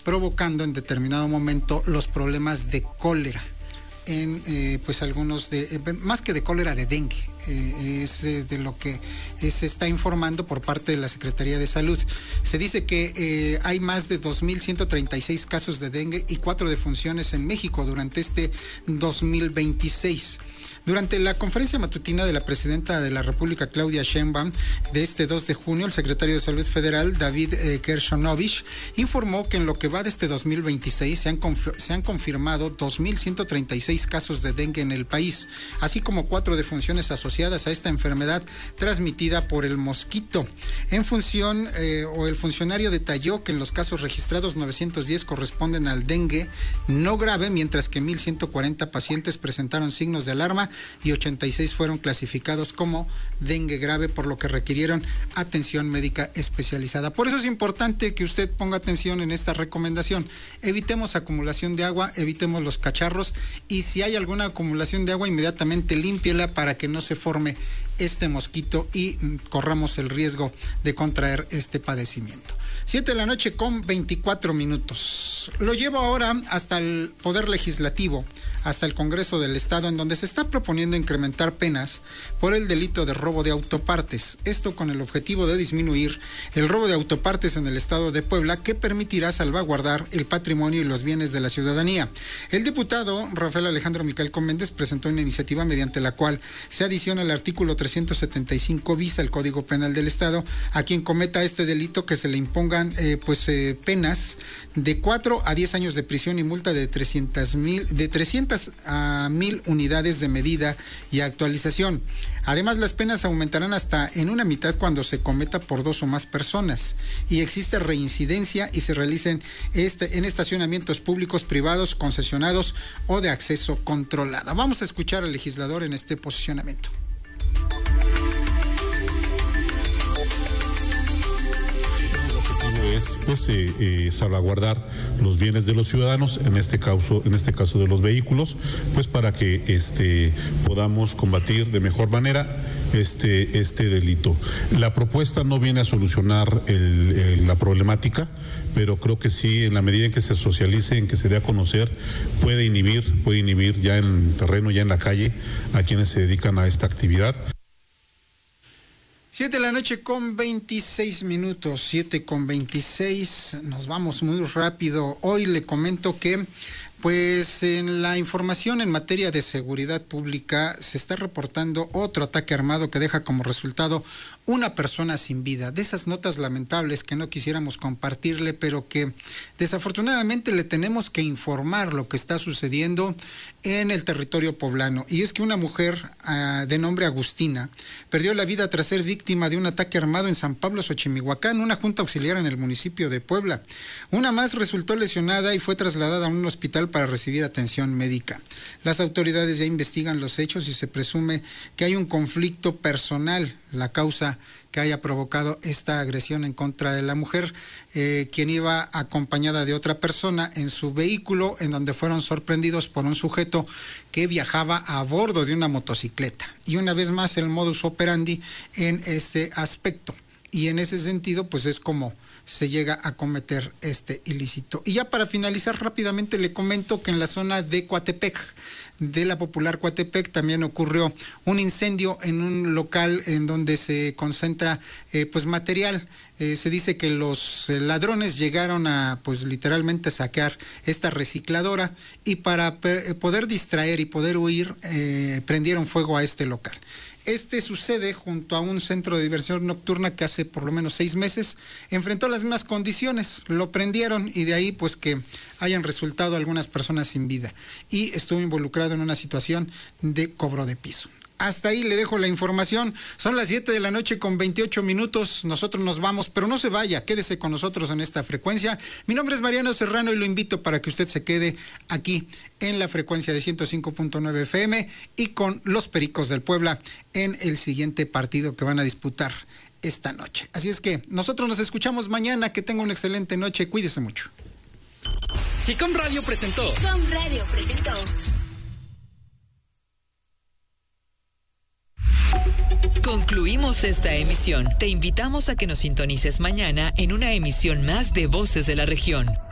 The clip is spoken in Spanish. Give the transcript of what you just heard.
provocando en determinado momento los problemas de cólera en pues algunos más que de cólera, de dengue. Es de lo que se está informando por parte de la Secretaría de Salud. Se dice que hay más de 2.136 casos de dengue y 4 defunciones en México durante este 2026. Durante la conferencia matutina de la presidenta de la República, Claudia Sheinbaum, de este 2 de junio, el secretario de Salud Federal, David Kershonovich, informó que en lo que va de este 2026 se han confirmado 2.136 casos de dengue en el país, así como 4 defunciones asociadas a esta enfermedad transmitida por el mosquito. El funcionario detalló que en los casos registrados 910 corresponden al dengue no grave, mientras que 1.140 pacientes presentaron signos de alarma y 86 fueron clasificados como dengue grave, por lo que requirieron atención médica especializada. Por eso es importante que usted ponga atención en esta recomendación. Evitemos acumulación de agua, evitemos los cacharros, y si hay alguna acumulación de agua, inmediatamente límpiela para que no se forme este mosquito y corramos el riesgo de contraer este padecimiento. 7:24 p.m. Lo llevo ahora hasta el Poder Legislativo, hasta el Congreso del Estado, en donde se está proponiendo incrementar penas por el delito de robo de autopartes. Esto con el objetivo de disminuir el robo de autopartes en el Estado de Puebla, que permitirá salvaguardar el patrimonio y los bienes de la ciudadanía. El diputado Rafael Alejandro Micael Méndez presentó una iniciativa mediante la cual se adiciona el artículo 375 bis al Código Penal del Estado a quien cometa este delito, que se le impongan penas de 4 a 10 años de prisión y multa de 300 a 1,000 unidades de medida y actualización. Además, las penas aumentarán hasta en una mitad cuando se cometa por 2 o más personas y existe reincidencia y se realicen en estacionamientos públicos, privados, concesionados o de acceso controlado. Vamos a escuchar al legislador en este posicionamiento. Es salvaguardar los bienes de los ciudadanos, en este caso de los vehículos, pues para que podamos combatir de mejor manera este delito. La propuesta no viene a solucionar la problemática, pero creo que sí, en la medida en que se socialice, en que se dé a conocer, puede inhibir ya en terreno, ya en la calle, a quienes se dedican a esta actividad. 7:26 p.m, 7:26, nos vamos muy rápido. Hoy le comento que pues en la información en materia de seguridad pública se está reportando otro ataque armado que deja como resultado una persona sin vida. De esas notas lamentables que no quisiéramos compartirle, pero que desafortunadamente le tenemos que informar lo que está sucediendo en el territorio poblano. Y es que una mujer de nombre Agustina perdió la vida tras ser víctima de un ataque armado en San Pablo, Xochimihuacán, una junta auxiliar en el municipio de Puebla. Una más resultó lesionada y fue trasladada a un hospital para recibir atención médica. Las autoridades ya investigan los hechos y se presume que hay un conflicto personal, la causa que haya provocado esta agresión en contra de la mujer, quien iba acompañada de otra persona en su vehículo, en donde fueron sorprendidos por un sujeto que viajaba a bordo de una motocicleta. Y una vez más el modus operandi en este aspecto. Y en ese sentido, pues es como se llega a cometer este ilícito. Y ya para finalizar rápidamente le comento que en la zona de Coatepec, de la popular Coatepec, también ocurrió un incendio en un local en donde se concentra pues material. Se dice que los ladrones llegaron a pues literalmente saquear esta recicladora y para poder distraer y poder huir prendieron fuego a este local. Este sucede junto a un centro de diversión nocturna que hace por lo menos 6 meses enfrentó las mismas condiciones, lo prendieron y de ahí pues que hayan resultado algunas personas sin vida y estuvo involucrado en una situación de cobro de piso. Hasta ahí le dejo la información. Son las 7:28 p.m. Nosotros nos vamos, pero no se vaya, quédese con nosotros en esta frecuencia. Mi nombre es Mariano Serrano y lo invito para que usted se quede aquí en la frecuencia de 105.9 FM y con los Pericos del Puebla en el siguiente partido que van a disputar esta noche. Así es que nosotros nos escuchamos mañana. Que tenga una excelente noche. Cuídese mucho. SICOM Radio presentó. Concluimos esta emisión. Te invitamos a que nos sintonices mañana en una emisión más de Voces de la Región.